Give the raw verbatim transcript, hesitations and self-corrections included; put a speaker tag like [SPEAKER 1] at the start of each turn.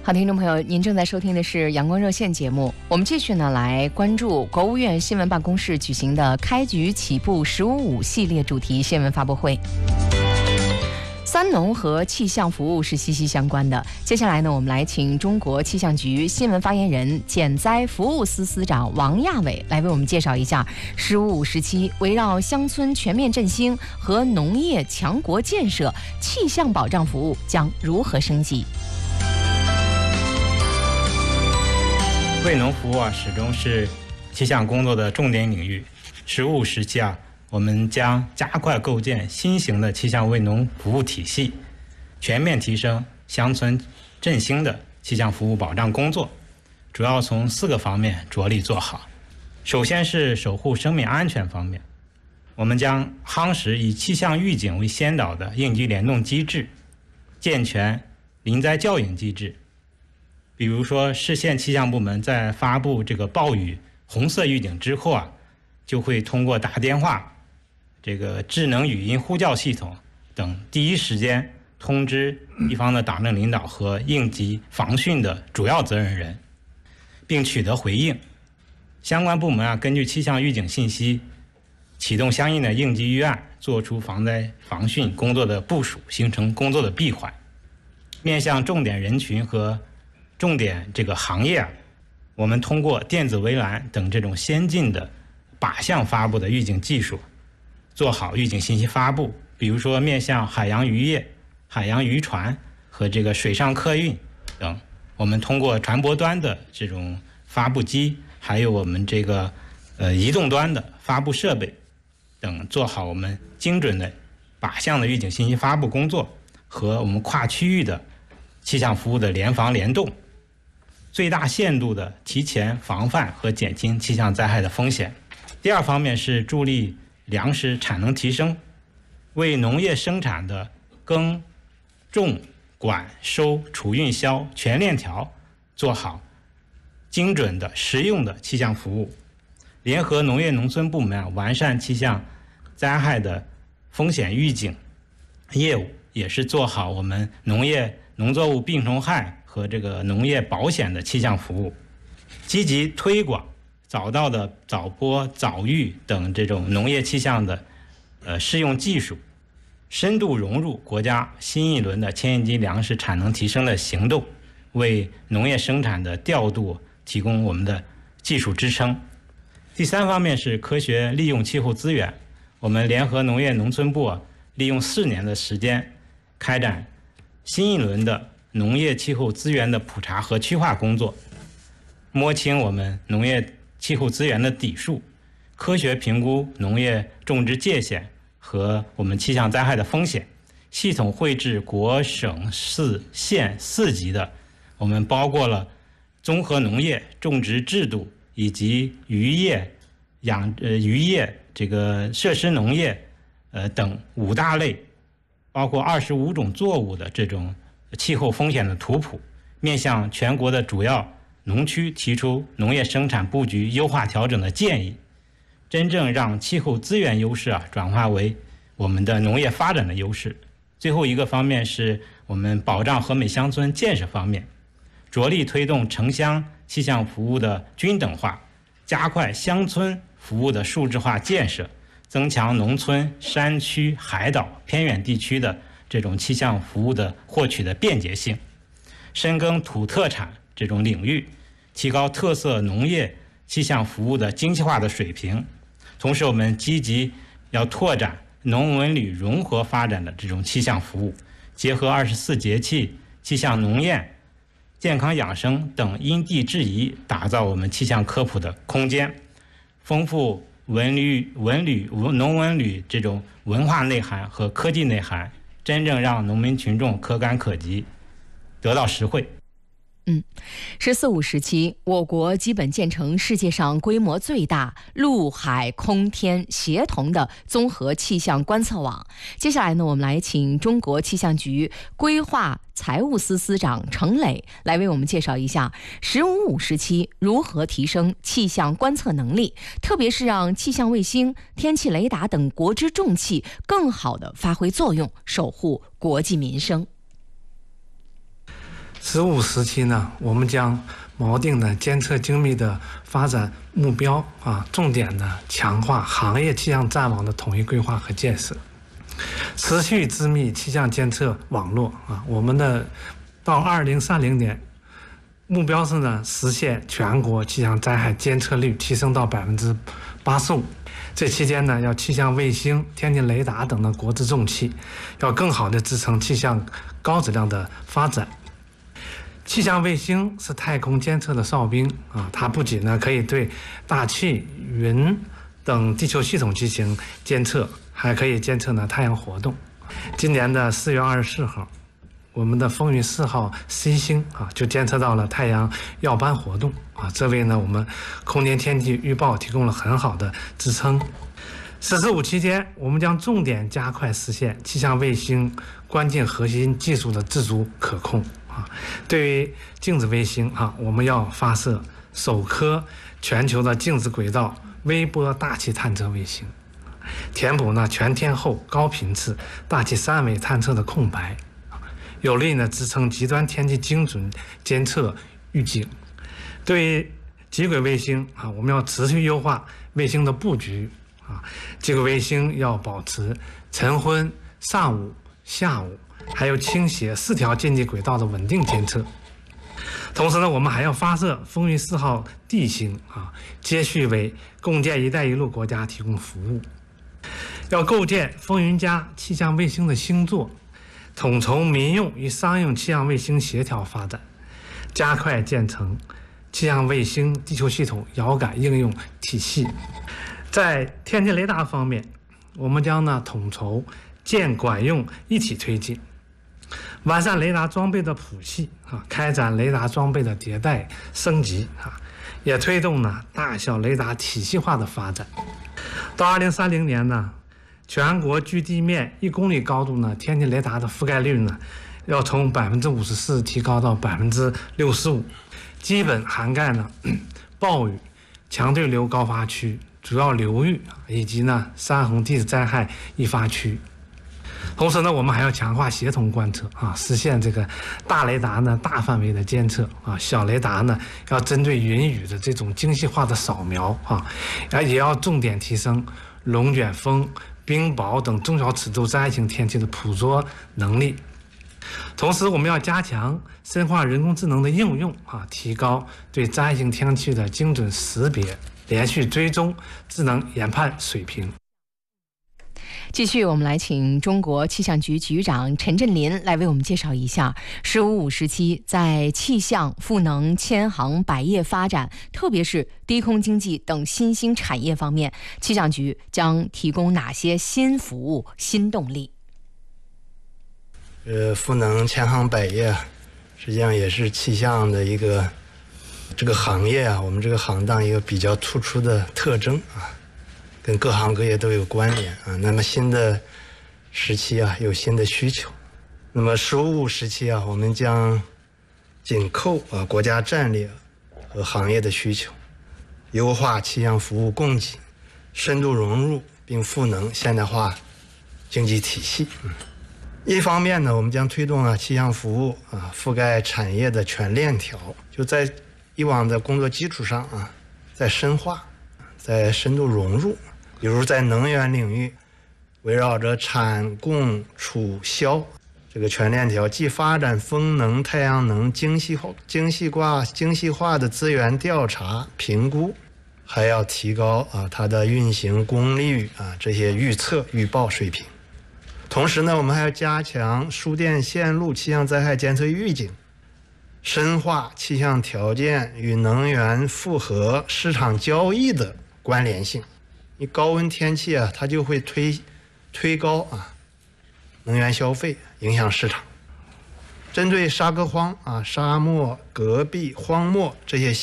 [SPEAKER 1] 好，听众朋友，您正在收听的是阳光热线节目。我们继续呢来关注国务院新闻办公室举行的开局起步十五五系列主题新闻发布会。三农和气象服务是息息相关的。接下来呢，我们来请中国气象局新闻发言人、减灾服务司司长王亚伟来为我们介绍一下“十五五”时期围绕乡村全面振兴和农业强国建设，气象保障服务将如何升级。
[SPEAKER 2] 为农服务啊，始终是气象工作的重点领域。十五五时期啊，我们将加快构建新型的气象为农服务体系，全面提升乡村振兴的气象服务保障工作，主要从四个方面着力做好。首先是守护生命安全方面，我们将夯实以气象预警为先导的应急联动机制，健全临灾教引机制。比如说，市县气象部门在发布这个暴雨红色预警之后啊，就会通过打电话、这个智能语音呼叫系统等第一时间通知地方的党政领导和应急防汛的主要责任人，并取得回应。相关部门啊，根据气象预警信息，启动相应的应急预案，做出防灾防汛工作的部署，形成工作的闭环。面向重点人群和重点这个行业啊，我们通过电子围栏等这种先进的靶向发布的预警技术，做好预警信息发布。比如说面向海洋渔业、海洋渔船和这个水上客运等，我们通过船舶端的这种发布机，还有我们这个呃移动端的发布设备等，做好我们精准的靶向的预警信息发布工作和我们跨区域的气象服务的联防联动，最大限度的提前防范和减轻气象灾害的风险。第二方面是助力粮食产能提升，为农业生产的耕、种、管、收、储、运、销全链条做好精准的实用的气象服务。联合农业农村部门啊，完善气象灾害的风险预警业务，也是做好我们农业农作物病虫害和这个农业保险的气象服务，积极推广早稻的早播、早育等这种农业气象的呃适用技术，深度融入国家新一轮的千亿级粮食产能提升的行动，为农业生产的调度提供我们的技术支撑。第三方面是科学利用气候资源，我们联合农业农村部啊，利用四年的时间开展新一轮的农业气候资源的普查和区划工作，摸清我们农业气候资源的底数，科学评估农业种植界限和我们气象灾害的风险，系统绘制国省市县四级的我们包括了综合农业种植制度以及渔业养呃渔业这个设施农业呃等五大类，包括二十五种作物的这种气候风险的图谱，面向全国的主要农区提出农业生产布局优化调整的建议，真正让气候资源优势啊转化为我们的农业发展的优势。最后一个方面是我们保障和美乡村建设方面，着力推动城乡气象服务的均等化，加快乡村服务的数字化建设，增强农村、山区、海岛、偏远地区的这种气象服务的获取的便捷性，深耕土特产这种领域，提高特色农业气象服务的精细化的水平。同时我们积极要拓展农文旅融合发展的这种气象服务，结合二十四节气、气象农谚、健康养生等因地制宜，打造我们气象科普的空间，丰富文旅、文旅、农文旅这种文化内涵和科技内涵，真正让农民群众可感可及，得到实惠。
[SPEAKER 1] 嗯，十四五时期，我国基本建成世界上规模最大、陆海空天协同的综合气象观测网。接下来呢，我们来请中国气象局规划财务司司长程磊来为我们介绍一下十五五时期如何提升气象观测能力，特别是让气象卫星、天气雷达等国之重器更好地发挥作用，守护国计民生。
[SPEAKER 3] 十五时期呢，我们将锚定的监测精密的发展目标啊，重点的强化行业气象站网的统一规划和建设，持续织密气象监测网络啊。我们的到二零三零年目标是呢，实现全国气象灾害监测率提升到百分之八十五。这期间呢，要气象卫星、天气雷达等的国之重器，要更好地支撑气象高质量的发展。气象卫星是太空监测的哨兵啊，它不仅呢可以对大气、云等地球系统进行监测，还可以监测呢太阳活动。今年的四月二十四号，我们的风云四号 C 星啊就监测到了太阳耀斑活动啊，这为呢我们空间天气预报提供了很好的支撑。十四五期间，我们将重点加快实现气象卫星关键核心技术的自主可控啊。对于静止卫星啊，我们要发射首颗全球的静止轨道微波大气探测卫星，填补呢全天候高频次大气三维探测的空白，有力呢支撑极端天气精准监测预警。对于极轨卫星啊，我们要持续优化卫星的布局啊，极轨卫星要保持晨昏、上午、下午还有倾斜四条近地轨道的稳定监测。同时呢，我们还要发射风云四号 D 星啊，接续为共建“一带一路”国家提供服务。要构建风云家气象卫星的星座，统筹民用与商用气象卫星协调发展，加快建成气象卫星地球系统遥感应用体系。在天气雷达方面，我们将呢统筹建管用一体推进，完善雷达装备的谱系啊，开展雷达装备的迭代升级啊，也推动呢大小雷达体系化的发展。到二零三零年呢，全国距地面一公里高度呢天气雷达的覆盖率呢，要从百分之五十四提高到百分之六十五，基本涵盖呢暴雨、强对流高发区、主要流域以及呢山洪地质灾害易发区。同时呢，我们还要强化协同观测啊，实现这个大雷达呢大范围的监测啊，小雷达呢要针对云雨的这种精细化的扫描啊，也要重点提升龙卷风、冰雹等中小尺度灾害性天气的捕捉能力。同时，我们要加强深化人工智能的应用啊，提高对灾害性天气的精准识别、连续追踪、智能研判水平。
[SPEAKER 1] 继续，我们来请中国气象局局长陈振林来为我们介绍一下“十五五”时期在气象、赋能、千行百业发展，特别是低空经济等新兴产业方面，气象局将提供哪些新服务、新动力？
[SPEAKER 4] 呃，赋能千行百业，实际上也是气象的一个这个行业啊，我们这个行当一个比较突出的特征啊。跟各行各业都有关联啊。那么新的时期啊，有新的需求。那么“十五五”时期啊，我们将紧扣啊国家战略和行业的需求，优化气象服务供给，深度融入并赋能现代化经济体系。嗯，一方面呢，我们将推动啊气象服务啊覆盖产业的全链条，就在以往的工作基础上啊，再深化，再深度融入。比如在能源领域，围绕着产供储销这个全链条，既发展风能、太阳能精细化、精细化、精细化的资源调查评估，还要提高啊它的运行功率啊这些预测预报水平。同时呢，我们还要加强输电线路气象灾害监测预警，深化气象条件与能源复合市场交易的关联性。你高温天气啊，它就会推推高啊能源消费，影响市场。针对沙戈荒啊、沙漠、戈壁、荒漠这些